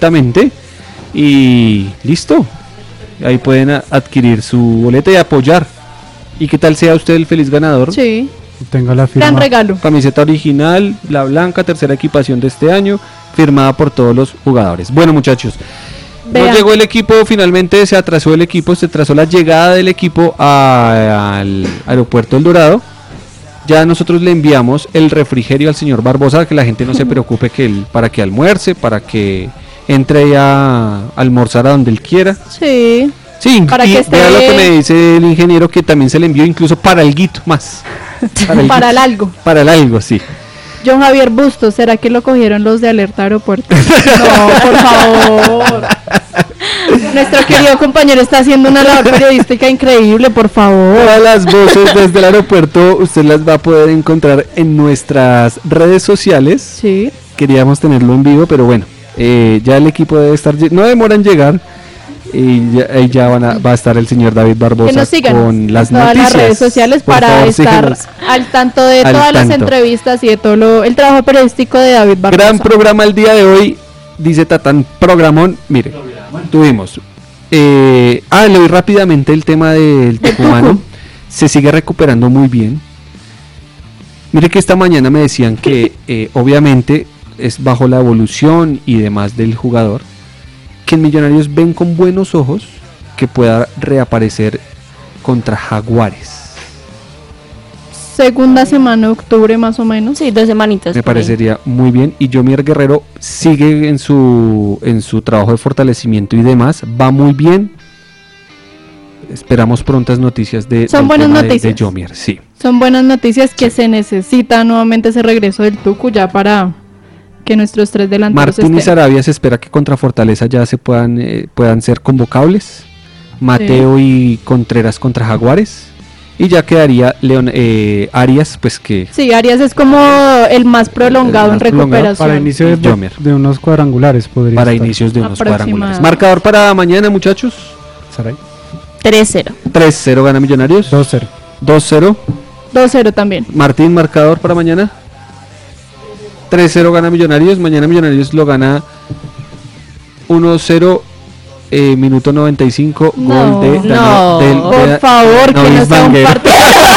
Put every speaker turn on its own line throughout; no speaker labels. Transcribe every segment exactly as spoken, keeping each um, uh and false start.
exactamente. Y listo. Ahí pueden a- adquirir su boleta y apoyar. ¿Y qué tal sea usted el feliz ganador?
Sí.
Tenga la firma.
Gran regalo.
Camiseta original, la blanca, tercera equipación de este año, firmada por todos los jugadores. Bueno, muchachos,
Vean.
no llegó el equipo, finalmente se atrasó el equipo, se atrasó la llegada del equipo a- al aeropuerto El Dorado. Ya nosotros le enviamos el refrigerio al señor Barbosa, que la gente no se preocupe que él, para que almuerce, para que entre a almorzar a donde él quiera.
Sí.
Sí,
Para
y
que esté-
vea lo que me dice el ingeniero, que también se le envió incluso para el guito más. Para
Para el
guito.
algo.
Para el algo, sí.
John Javier Bustos, ¿será que lo cogieron los de Alerta Aeropuerto? No, por favor. Nuestro querido compañero está haciendo una labor periodística increíble, por favor.
Todas las voces desde el aeropuerto usted las va a poder encontrar en nuestras redes sociales.
Sí.
Queríamos tenerlo en vivo, pero bueno, eh, ya el equipo debe estar, lle- no demora en llegar. Y ya, ahí ya van a- va a estar el señor David
Que
Barbosa
nos sigan
con las
en todas
noticias.
las redes sociales
Por
para
favor,
estar
síganos.
al tanto de
Al
todas las
tanto.
entrevistas y de todo lo, el trabajo periodístico de David Barbosa.
Gran programa el día de hoy, dice Tatán, programón. Mire, tuvimos. Eh, ah, le doy rápidamente el tema del tucumano. Se sigue recuperando muy bien. Mire que esta mañana me decían que eh, obviamente es bajo la evolución y demás del jugador, que en Millonarios ven con buenos ojos que pueda reaparecer contra Jaguares.
Segunda semana de octubre más o menos.
Sí, dos semanitas.
Me
por ahí.
parecería muy bien. Y Yomier Guerrero sigue en su en su trabajo de fortalecimiento y demás. Va muy bien. Esperamos prontas noticias de,
Son
del
buenas
tema de-
noticias.
de Yomier, sí.
Son buenas noticias que se necesita nuevamente ese regreso del Tucu ya para que nuestros tres delanteros
Martín y
estén.
Sarabia se espera que contra Fortaleza ya se puedan eh, puedan ser convocables. Mateo y Contreras contra Jaguares. Y ya quedaría Leon, eh, Arias, pues que
Sí, Arias es como el más prolongado
El más
en
prolongado
recuperación.
Para inicio de,
Yomer.
de unos cuadrangulares podría
para
estar.
inicios de unos
Aproximado.
cuadrangulares. Marcador para mañana, muchachos.
Saray.
tres cero.
tres cero gana Millonarios.
dos cero.
dos cero.
dos cero también.
Martín, marcador para mañana. tres cero gana Millonarios. Mañana Millonarios lo gana uno cero. Eh, minuto noventa y cinco.
No,
gol de Daniel-
no,
del-
Por
de-
favor, que no
Novis
sea un
Vanguero.
partido.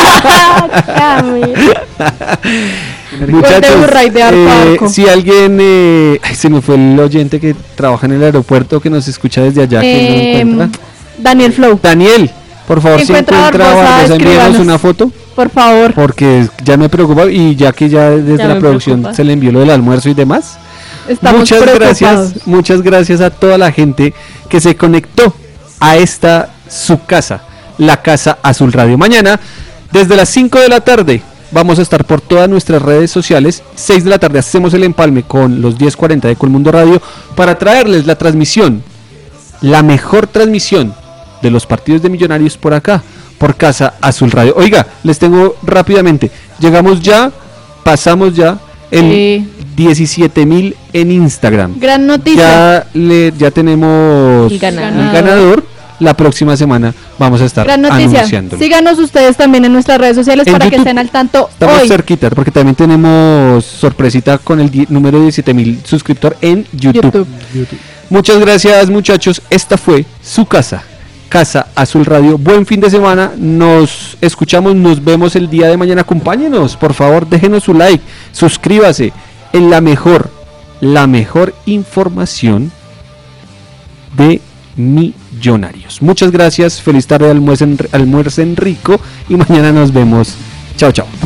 Muchachos,
Gol de Burray de arco a
eh,
arco.
si alguien eh, ay, se me fue el oyente que trabaja en el aeropuerto, que nos escucha desde allá, que no
Eh,
encuentra.
Daniel Flow,
Daniel, por favor,
si
si
encuentra
encuentra a
Barbosa,
Barbosa, envíenos
escríbanos.
una foto,
por favor.
porque ya me preocupa, y ya que ya desde
Ya
la
me
producción
preocupa.
se le envió lo del almuerzo y demás.
Estamos
Muchas
preocupados.
gracias, muchas gracias a toda la gente que se conectó a esta su casa, la Casa Azul Radio. Mañana, desde las cinco de la tarde, vamos a estar por todas nuestras redes sociales. seis de la tarde hacemos el empalme con los diez cuarenta de Colmundo Radio para traerles la transmisión, la mejor transmisión de los partidos de Millonarios por acá, por Casa Azul Radio. Oiga, les tengo rápidamente, llegamos ya, pasamos ya en
Sí.
diecisiete mil en Instagram.
Gran noticia.
Ya le ya tenemos
El ganador.
el ganador. La próxima semana vamos a estar
Gran noticia.
anunciándolo.
Síganos ustedes también en nuestras redes sociales
En
para que
YouTube
estén al tanto
Estamos
hoy.
cerquita porque también tenemos sorpresita con el die- número diecisiete mil suscriptor en YouTube.
YouTube.
YouTube.
Muchas gracias, muchachos. Esta fue su casa, Casa Azul Radio. Buen fin de semana. Nos escuchamos, nos vemos el día de mañana. Acompáñenos, por favor, déjenos su like, suscríbase en la mejor, la mejor información de Millonarios. Muchas gracias. Feliz tarde, almuercen, almuercen rico y mañana nos vemos. Chao, chao.